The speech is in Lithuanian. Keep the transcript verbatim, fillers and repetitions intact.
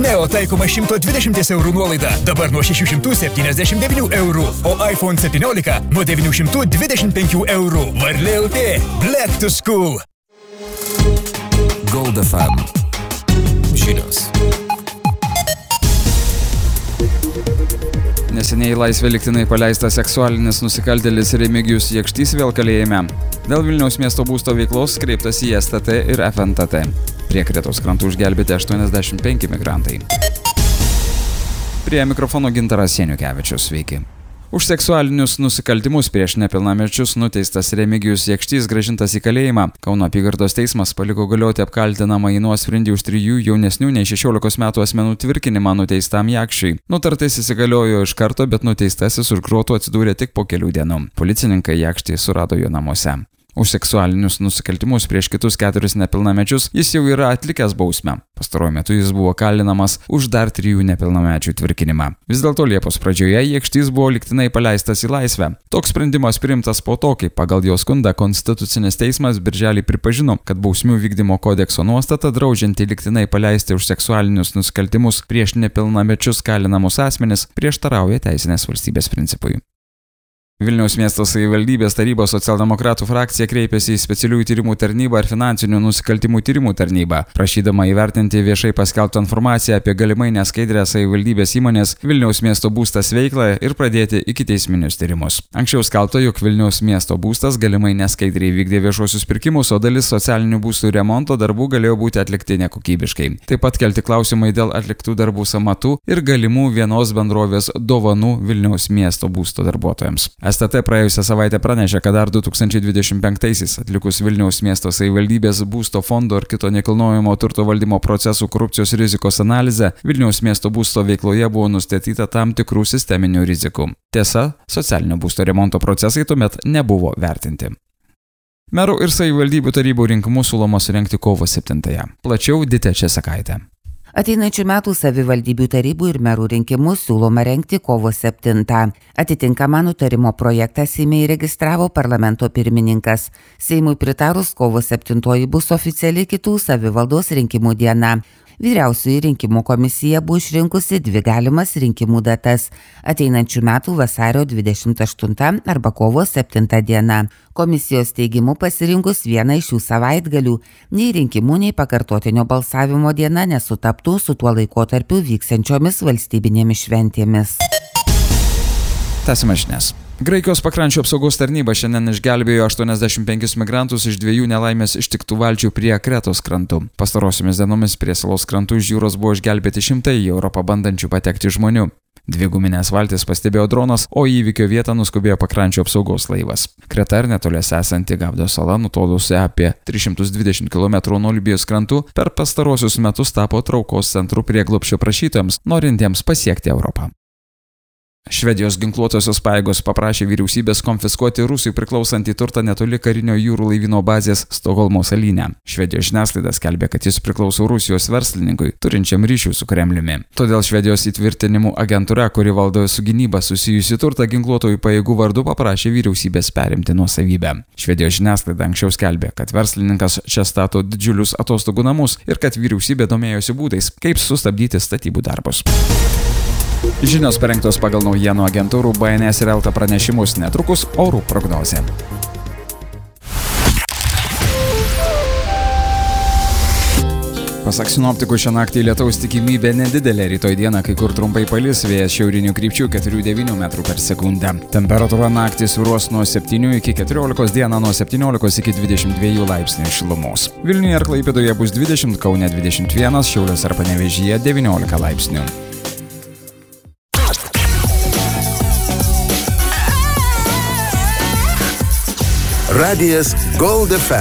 Neo taikoma šimtas dvidešimt eurų nuolaida, dabar nuo šeši šimtai septyniasdešimt devyni eurų, o iPhone septyniolika nuo devyni šimtai dvidešimt penki eurų. Varlė L T, Black to School. Gold F M. Žinios. Neseniai į laisvę lygtinai paleistas seksualinis nusikaltėlis Remigijus Jakštys vėl kalėjime. Dėl Vilniaus miesto būsto veiklos kreiptas į S T T ir F N T T. Prie Kretos krantų užgelbėti aštuoniasdešimt penki migrantai. Prie mikrofono Gintaras Seniukevičius, sveiki. Už seksualinius nusikaltimus prieš nepilnamečius nuteistas Remigijus Jakštys grąžintas į kalėjimą. Kauno apygardos teismas paliko galioti apkaltinamąjį nuosprendį už trijų jaunesnių nei šešiolikos metų asmenų tvirkinimą nuteistam Jakščiui. Nutartis įsigaliojo iš karto, bet nuteistasis už grotų atsidūrė tik po kelių dienų. Policininkai Jakštį surado jo namuose. Už seksualinius nusikaltimus prieš kitus keturis nepilnamečius jis jau yra atlikęs bausmę. Pastaruoju metu jis buvo kalinamas už dar trijų nepilnamečių tvirkinimą. Vis dėlto Liepos pradžioje Jakštys buvo lygtinai paleistas į laisvę. Toks sprendimas priimtas po to, kai pagal jo skundą Konstitucinis teismas birželį pripažino, kad bausmių vykdymo kodekso nuostata draudžianti lygtinai paleisti už seksualinius nusikaltimus prieš nepilnamečius kalinamus asmenis prieštarauja teisinės valstybės principui. Vilniaus miesto savivaldybės tarybos socialdemokratų frakcija kreipėsi į specialiųjų tyrimų tarnybą ir finansinių nusikaltimų tyrimų tarnybą, prašydama įvertinti viešai paskelbtą informaciją apie galimai neskaidrę savivaldybės įmonės Vilniaus miesto būstas veiklą ir pradėti ikiteisminius tyrimus. Anksčiau skelbta, jog Vilniaus miesto būstas galimai neskaidriai vykdė viešuosius pirkimus, o dalis socialinių būstų remonto darbų galėjo būti atlikti nekokybiškai. Taip pat kelti klausimai dėl atliktų darbų sąmatų ir galimų vienos bendrovės dovanų Vilniaus miesto būsto darbuotojams. S T T praėjusią savaitę pranešė, kad dar du tūkstančiai dvidešimt penktaisiais atlikus Vilniaus miesto savivaldybės būsto fondo ir kito nekilnojamo turto valdymo procesų korupcijos rizikos analizę, Vilniaus miesto būsto veikloje buvo nustatyta tam tikrų sisteminių rizikų. Tiesa, socialinio būsto remonto procesai tuomet nebuvo vertinti. Merų ir savivaldybių tarybų rinkimus siūloma surengti kovo septintąją. Plačiau Ditė Česakaitė. Ateinančių metų savivaldybių tarybų ir merų rinkimus siūloma rengti kovo septintą. Atitinkamą nutarimo projektą Seime įregistravo parlamento pirmininkas. Seimui pritarus kovo septintoji bus oficiali kitų savivaldos rinkimų diena. Vyriausioji rinkimų komisija buvo išrinkusi dvi galimas rinkimų datas – ateinančių metų vasario dvidešimt aštunta arba kovo septinta diena. Komisijos teigimu pasirinkus vieną iš šių savaitgalių, nei rinkimų, nei pakartotinio balsavimo diena nesutaptų su tuo laikotarpiu vyksiančiomis valstybinėmis šventėmis. Tęsime žinias. Graikijos pakrančių apsaugos tarnyba šiandien išgelbėjo aštuoniasdešimt penkis migrantus iš dviejų nelaimės ištiktų valčių prie Kretos krantų. Pastarosiomis dienomis prie salos krantų iš jūros buvo išgelbėti šimtai į Europą bandančių patekti žmonių. Dvi guminės valtis pastebėjo dronas, o į įvykio vietą nuskubėjo pakrančių apsaugos laivas. Kreta ir netoliese esanti Gavdo sala, nutolusi apie tris šimtus dvidešimt kilometrų nuo Libijos krantų, per pastarosius metus tapo traukos centru prieglobsčio prašytojams, norintiems pasiekti Europą. Švedijos ginkluotosios pajėgos paprašė vyriausybės konfiskuoti Rusijai priklausantį turtą netoli karinio jūrų laivyno bazės Stokholmo salyne. Švedijos žiniasklaida skelbė, kad jis priklauso Rusijos verslininkui, turinčiam ryšių su Kremliumi. Todėl Švedijos įtvirtinimų agentūra, kuri valdo su gynyba susijusi turtą ginkluotojų pajėgų vardu, paprašė vyriausybės perimti nuosavybę. Švedijos žiniasklaida anksčiau skelbė, kad verslininkas čia stato didžiulius atostogų namus ir kad vyriausybė domėjosi būdais, kaip sustabdyti statybų darbus. Žinios parengtos pagal naujienų agentūrų B N S ir Elta pranešimus, netrukus orų prognozė. Pasak sinoptikų, šią naktį lietaus tikimybė nedidelė, rytoj dieną kai kur trumpai palis, vėjas šiaurinių krypčių keturi devyni metrų per sekundę. Temperatūra naktį svyruos nuo septynių iki keturiolikos, dieną nuo septyniolikos iki dvidešimt dviejų laipsnių šilumos. Vilniuje ir Klaipėdoje bus dvidešimt, Kaune dvidešimt vienas, Šiauliuose ir Panevėžyje devyniolika laipsnių. Radijas Gold F M.